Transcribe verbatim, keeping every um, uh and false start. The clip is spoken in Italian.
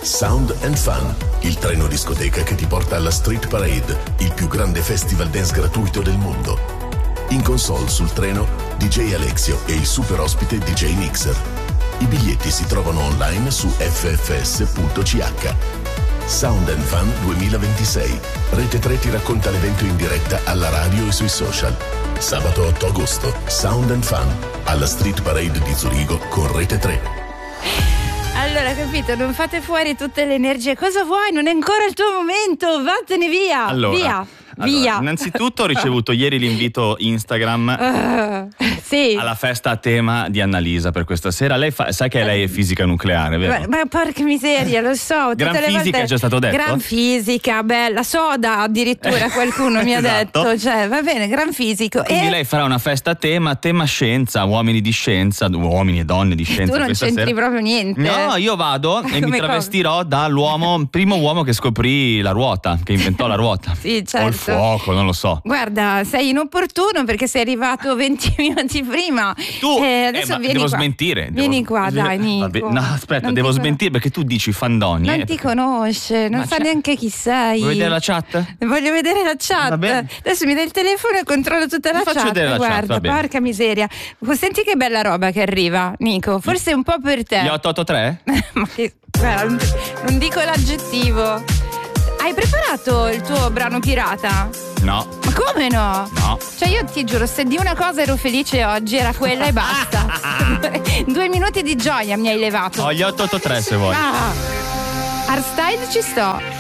Sound and Fun, il treno discoteca che ti porta alla Street Parade, il più grande festival dance gratuito del mondo. In console sul treno D J Alexio e il super ospite D J Mixer. I biglietti si trovano online su f f s punto c h. Sound and Fun duemilaventisei. Rete tre ti racconta l'evento in diretta alla radio e sui social. Sabato otto agosto, Sound and Fun, alla Street Parade di Zurigo con Rete tre. Allora, capito, non fate fuori tutte le energie. Cosa vuoi? Non è ancora il tuo momento, vattene via. Allora, via. Allora, Via. innanzitutto ho ricevuto ieri l'invito Instagram uh, sì. alla festa a tema di Annalisa per questa sera. Lei fa, sa che lei è fisica nucleare, vero? Ma, ma porca miseria, lo so. Tutte Gran le fisica volte, è già stato detto? Gran fisica, bella, soda addirittura qualcuno mi ha Esatto. detto. Cioè, va bene, gran fisico. Quindi e lei farà una festa a tema, tema scienza, uomini di scienza, uomini e donne di scienza. tu non questa c'entri sera. proprio niente. No, io vado e Come mi travestirò dall'uomo, primo uomo che scoprì la ruota, che inventò la ruota. Sì, certo. O il fuoco, non lo so. Guarda, sei inopportuno perché sei arrivato venti minuti prima. Tu eh, adesso eh, ma vieni devo qua. smentire. Vieni devo, qua, dai, Nico. Vabbè, no, aspetta, Non devo ti smentire perché tu dici Fandoni. Non eh, ti perché- conosce, non Ma sa c'è- neanche chi sei. Vuoi vedere la chat? Voglio vedere la Va chat. bene. Adesso mi dai il telefono e controllo tutta la Ti faccio chat. vedere la chat, Guarda, va bene. porca miseria. Senti che bella roba che arriva, Nico. Forse è un po' per te. Gli otto otto tre? Ma che. Guarda, non- non dico l'aggettivo. Hai preparato il tuo brano pirata? No. Ma come no? No. Cioè io ti giuro, se di una cosa ero felice oggi era quella e basta. Due minuti di gioia mi hai levato. Ho gli otto otto tre se vuoi. Ah, Hardstyle ci sto.